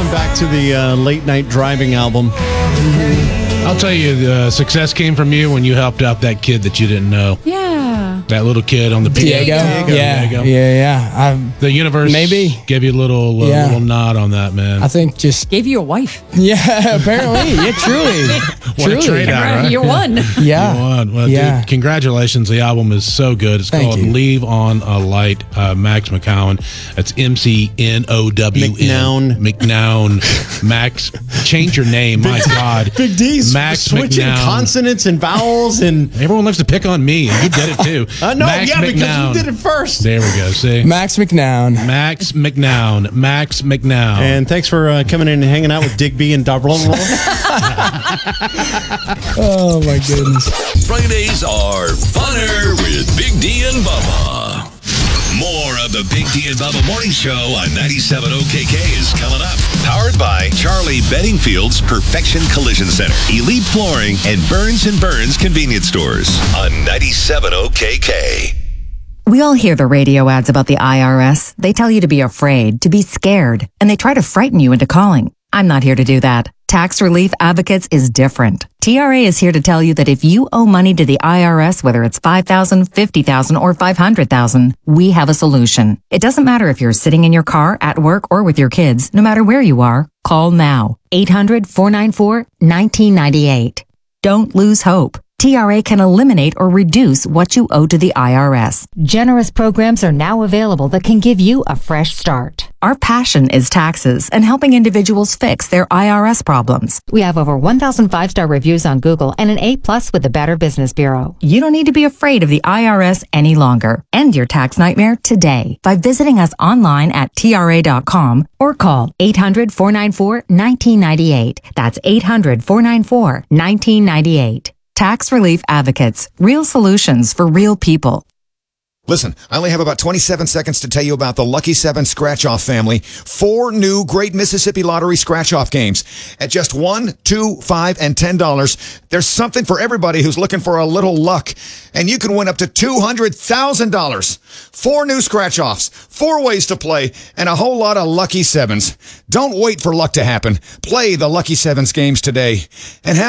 going back to the Late Night Driving album. I'll tell you, the success came from you when you helped out that kid that you didn't know. Yeah. That little kid on the Diego. Yeah. The universe maybe gave you a little nod on that, man. I think just Gave you a wife. Yeah, apparently. Yeah, truly. What a trade out, right? You won. Yeah. You won. Well, dude, congratulations. The album is so good. It's called Leave on a Light. Max McCown. That's McNown. McNown. Max, change your name. My God. Big D's Max switching McNown. consonants and vowels and everyone loves to pick on me, and you did it too. Because you did it first. There we go. See, Max McNown. Max McNown. Max McNown. And thanks for coming in and hanging out with Digby and Double. Oh my goodness. Fridays are funner with Big D and Bubba. More of the Big D and Bubba Morning Show on 97 OKK is coming up. Powered by Charlie Beddingfield's Perfection Collision Center, Elite Flooring, and Burns & Burns Convenience Stores on 97 OKK. We all hear the radio ads about the IRS. They tell you to be afraid, to be scared, and they try to frighten you into calling. I'm not here to do that. Tax Relief Advocates is different. TRA is here to tell you that if you owe money to the IRS, whether it's $5,000, $50,000, or $500,000, we have a solution. It doesn't matter if you're sitting in your car, at work, or with your kids. No matter where you are, call now. 800-494-1998. Don't lose hope. TRA can eliminate or reduce what you owe to the IRS. Generous programs are now available that can give you a fresh start. Our passion is taxes and helping individuals fix their IRS problems. We have over 1,000 5-star reviews on Google and an A+ with the Better Business Bureau. You don't need to be afraid of the IRS any longer. End your tax nightmare today by visiting us online at TRA.com or call 800-494-1998. That's 800-494-1998. Tax Relief Advocates. Real solutions for real people. Listen, I only have about 27 seconds to tell you about the Lucky 7 Scratch-Off family. 4 new Great Mississippi Lottery Scratch-Off games. At just $1, $2, $5, and $10, there's something for everybody who's looking for a little luck. And you can win up to $200,000. 4 new Scratch-Offs, 4 ways to play, and a whole lot of Lucky 7s. Don't wait for luck to happen. Play the Lucky 7s games today. And have